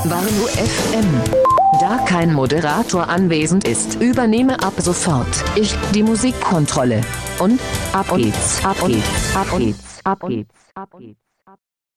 Warnow FM. Da kein Moderator anwesend ist, übernehme ab sofort ich die Musikkontrolle. Und ab geht's, ab geht's, ab geht's, ab geht's, ab geht's.